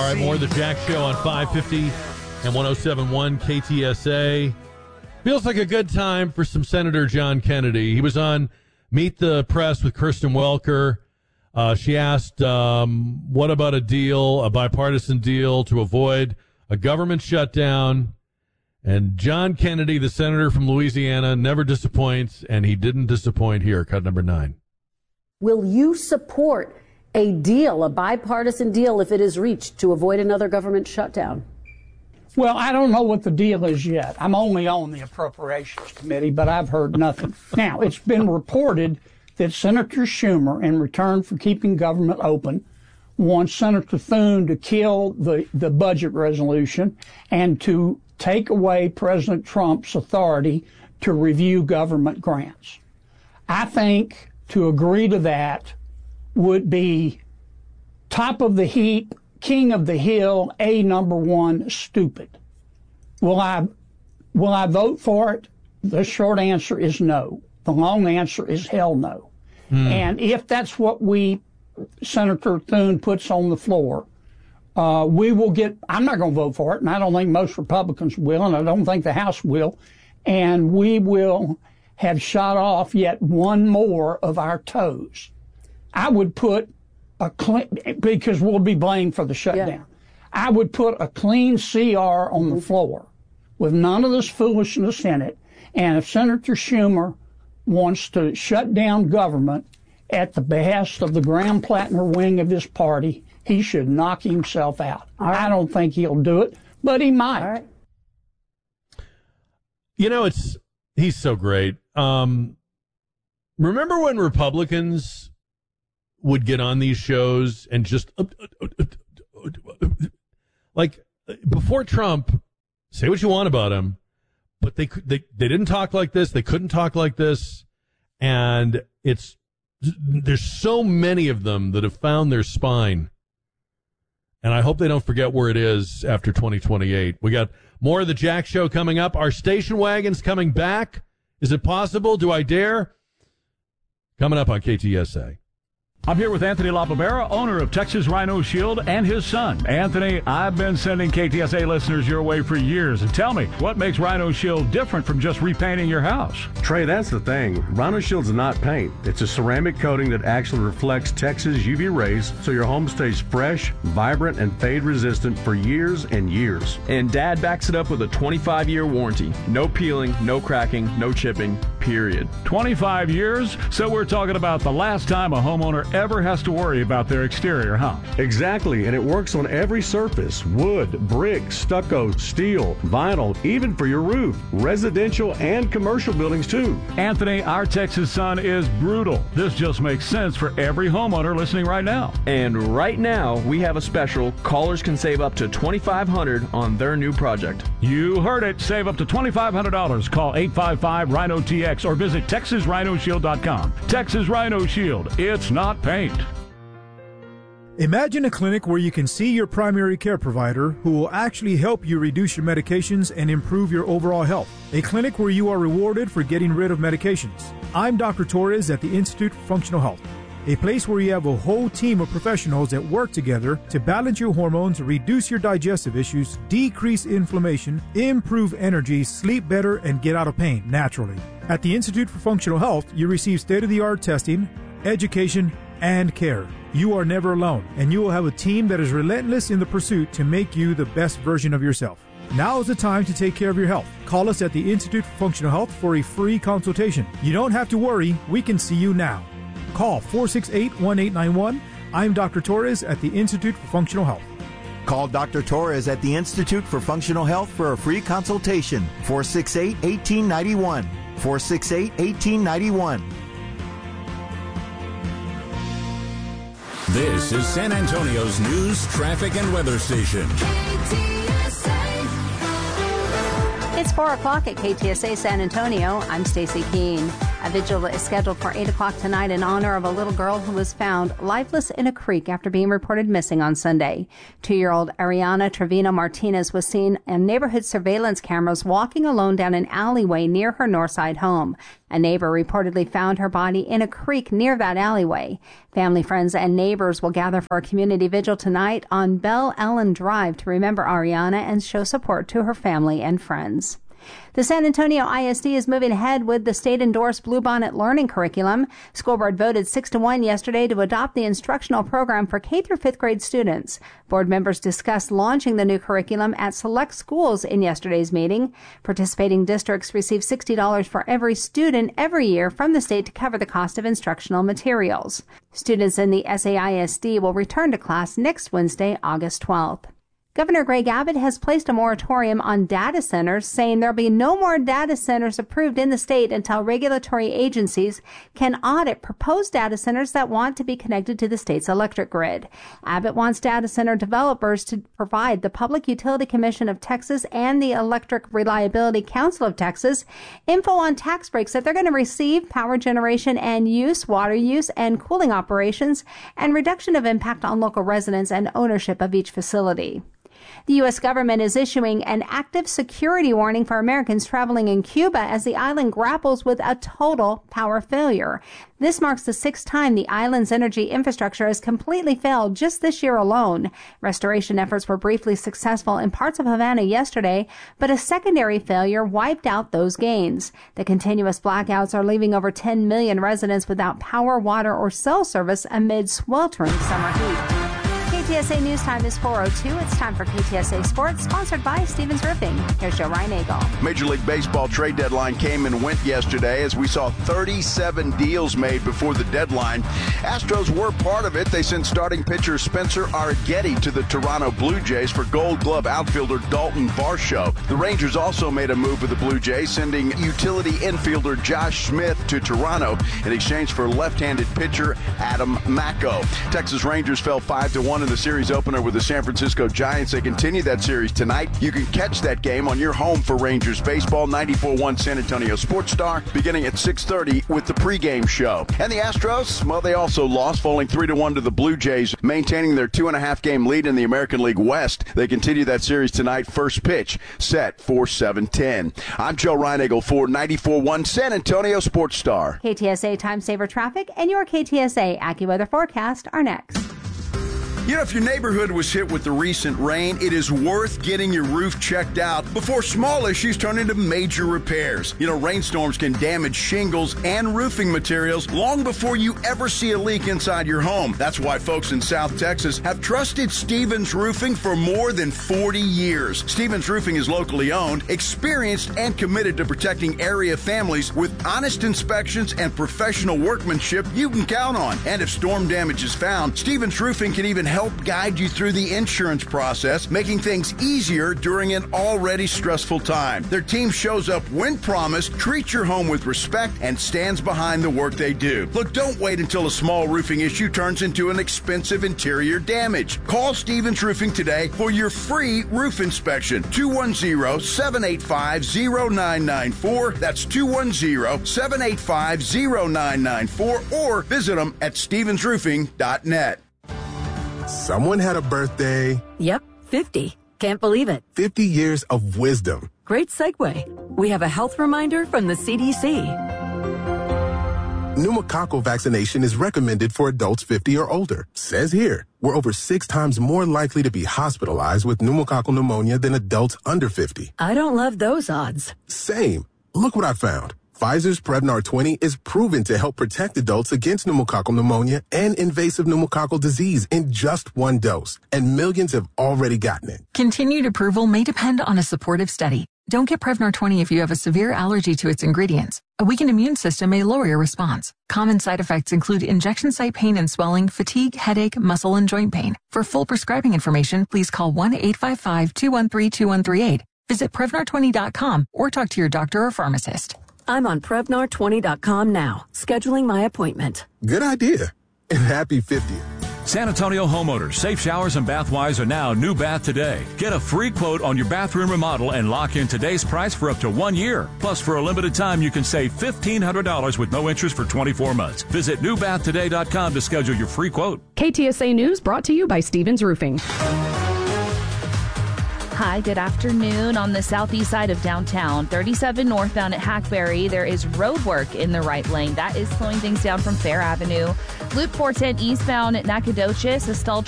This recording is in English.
right, more of the Jack Show on 550 and 107.1 KTSA. Feels like a good time for some Senator John Kennedy. He was on Meet the Press with Kirsten Welker. She asked, what about a bipartisan deal to avoid a government shutdown? And John Kennedy, the senator from Louisiana, never disappoints, and he didn't disappoint here. Cut number 9. Will you support a deal, a bipartisan deal, if it is reached to avoid another government shutdown? Well, I don't know what the deal is yet. I'm only on the Appropriations Committee, but I've heard nothing. Now, it's been reported that Senator Schumer, in return for keeping government open, wants Senator Thune to kill the budget resolution and to take away President Trump's authority to review government grants. I think to agree to that would be top of the heap, king of the hill, number one, stupid. Will I vote for it? The short answer is no. The long answer is hell no. And if that's what Senator Thune puts on the floor, we will get, I'm not going to vote for it, and I don't think most Republicans will, and I don't think the House will, and we will have shot off yet one more of our toes. I would put because we'll be blamed for the shutdown. Yeah. I would put a clean CR on the floor with none of this foolishness in it. And if Senator Schumer wants to shut down government at the behest of the Graham-Plattner wing of his party, he should knock himself out. Right. I don't think he'll do it, but he might. All right. You know, he's so great. Remember when Republicans would get on these shows and just like before Trump, say what you want about him, but they didn't talk like this. They couldn't talk like this, and there's so many of them that have found their spine, and I hope they don't forget where it is after 2028. We got more of the Jack Show coming up. Our station wagon's coming back. Is it possible? Do I dare? Coming up on KTSA. I'm here with Anthony LaBarbera, owner of Texas Rhino Shield, and his son. Anthony, I've been sending KTSA listeners your way for years. And tell me, what makes Rhino Shield different from just repainting your house? Trey, that's the thing. Rhino Shield's not paint. It's a ceramic coating that actually reflects Texas UV rays so your home stays fresh, vibrant, and fade resistant for years and years. And Dad backs it up with a 25-year warranty. No peeling, no cracking, no chipping, period. 25 years? So we're talking about the last time a homeowner ever has to worry about their exterior, huh? Exactly, and it works on every surface: wood, brick, stucco, steel, vinyl, even for your roof. Residential and commercial buildings too. Anthony, our Texas sun is brutal. This just makes sense for every homeowner listening right now. And right now, we have a special. Callers can save up to $2,500 on their new project. You heard it. Save up to $2,500. Call 855-RHINO-TX or visit TexasRhinoShield.com. Texas Rhino Shield. It's not paint. Imagine a clinic where you can see your primary care provider who will actually help you reduce your medications and improve your overall health. A clinic where you are rewarded for getting rid of medications. I'm Dr. Torres at the Institute for Functional Health. A place where you have a whole team of professionals that work together to balance your hormones, reduce your digestive issues, decrease inflammation, improve energy, sleep better, and get out of pain naturally. At the Institute for Functional Health, you receive state-of-the-art testing, education, and care. You are never alone, and you will have a team that is relentless in the pursuit to make you the best version of yourself. Now is the time to take care of your health. Call us at the Institute for Functional Health for a free consultation. You don't have to worry. We can see you now. Call 468-1891. I'm Dr. Torres at the Institute for Functional Health. Call Dr. Torres at the Institute for Functional Health for a free consultation. 468-1891. 468-1891. This is San Antonio's news, traffic, and weather station. It's 4 o'clock at KTSA San Antonio. I'm Stacy Keene. A vigil is scheduled for 8 o'clock tonight in honor of a little girl who was found lifeless in a creek after being reported missing on Sunday. 2-year-old Ariana Trevino Martinez was seen on neighborhood surveillance cameras walking alone down an alleyway near her Northside home. A neighbor reportedly found her body in a creek near that alleyway. Family, friends, and neighbors will gather for a community vigil tonight on Belle Ellen Drive to remember Ariana and show support to her family and friends. The San Antonio ISD is moving ahead with the state-endorsed Bluebonnet Learning curriculum. School board voted 6-1 yesterday to adopt the instructional program for K through 5th grade students. Board members discussed launching the new curriculum at select schools in yesterday's meeting. Participating districts receive $60 for every student every year from the state to cover the cost of instructional materials. Students in the SAISD will return to class next Wednesday, August 12th. Governor Greg Abbott has placed a moratorium on data centers, saying there'll be no more data centers approved in the state until regulatory agencies can audit proposed data centers that want to be connected to the state's electric grid. Abbott wants data center developers to provide the Public Utility Commission of Texas and the Electric Reliability Council of Texas info on tax breaks that they're going to receive, power generation and use, water use and cooling operations, and reduction of impact on local residents and ownership of each facility. The U.S. government is issuing an active security warning for Americans traveling in Cuba as the island grapples with a total power failure. This marks the 6th time the island's energy infrastructure has completely failed just this year alone. Restoration efforts were briefly successful in parts of Havana yesterday, but a secondary failure wiped out those gains. The continuous blackouts are leaving over 10 million residents without power, water, or cell service amid sweltering summer heat. KTSA News Time is 4:02. It's time for KTSA Sports, sponsored by Stevens Roofing. Here's Joe Reinagle. Major League Baseball trade deadline came and went yesterday as we saw 37 deals made before the deadline. Astros were part of it. They sent starting pitcher Spencer Arrighetti to the Toronto Blue Jays for Gold Glove outfielder Dalton Varsho. The Rangers also made a move with the Blue Jays, sending utility infielder Josh Smith to Toronto in exchange for left-handed pitcher Adam Macko. Texas Rangers fell 5-1 in the series opener with the San Francisco Giants. They continue that series tonight. You can catch that game on your home for Rangers baseball, 94.1 San Antonio Sports Star, beginning at 6:30 with the pregame show. And the Astros, well, they also lost, falling 3-1 to the Blue Jays, maintaining their 2.5-game lead in the American League West. They continue that series tonight. First pitch set for 7:10. I'm Joe Reinagle for 94.1 San Antonio Sports Star. KTSA Time Saver Traffic and your KTSA AccuWeather forecast are next. You know, if your neighborhood was hit with the recent rain, it is worth getting your roof checked out before small issues turn into major repairs. You know, rainstorms can damage shingles and roofing materials long before you ever see a leak inside your home. That's why folks in South Texas have trusted Stevens Roofing for more than 40 years. Stevens Roofing is locally owned, experienced, and committed to protecting area families with honest inspections and professional workmanship you can count on. And if storm damage is found, Stevens Roofing can even help guide you through the insurance process, making things easier during an already stressful time. Their team shows up when promised, treats your home with respect, and stands behind the work they do. Look, don't wait until a small roofing issue turns into an expensive interior damage. Call Stevens Roofing today for your free roof inspection. 210-785-0994. That's 210-785-0994, or visit them at stevensroofing.net. Someone had a birthday. Yep, 50. Can't believe it. 50 years of wisdom. Great segue. We have a health reminder from the CDC. Pneumococcal vaccination is recommended for adults 50 or older. Says here, we're over 6 times more likely to be hospitalized with pneumococcal pneumonia than adults under 50. I don't love those odds. Same. Look what I found. Pfizer's Prevnar 20 is proven to help protect adults against pneumococcal pneumonia and invasive pneumococcal disease in just 1 dose. And millions have already gotten it. Continued approval may depend on a supportive study. Don't get Prevnar 20 if you have a severe allergy to its ingredients. A weakened immune system may lower your response. Common side effects include injection site pain and swelling, fatigue, headache, muscle, and joint pain. For full prescribing information, please call 1-855-213-2138. Visit Prevnar20.com or talk to your doctor or pharmacist. I'm on Prevnar20.com now, scheduling my appointment. Good idea. And happy 50th. San Antonio homeowners, Safe Showers and Bathwise are now New Bath Today. Get a free quote on your bathroom remodel and lock in today's price for up to 1 year. Plus, for a limited time, you can save $1,500 with no interest for 24 months. Visit newbathtoday.com to schedule your free quote. KTSA News brought to you by Stevens Roofing. Hi, good afternoon. On the southeast side of downtown, 37 northbound at Hackberry, there is road work in the right lane. That is slowing things down from Fair Avenue. Loop 410 eastbound at Nacogdoches, a stalled